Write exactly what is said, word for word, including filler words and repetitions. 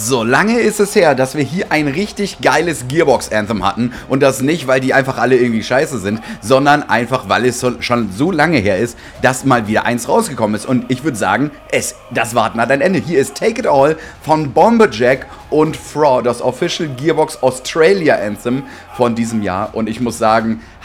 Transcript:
So lange ist es her, dass wir hier ein richtig geiles Gearbox-Anthem hatten. Und das nicht, weil die einfach alle irgendwie scheiße sind, sondern einfach, weil es so, schon so lange her ist, dass mal wieder eins rausgekommen ist. Und ich würde sagen, es, das Warten hat ein Ende. Hier ist Take It All von Bomberjack und Fraud, das Official Gearbox Australia Anthem von diesem Jahr. Und ich muss sagen,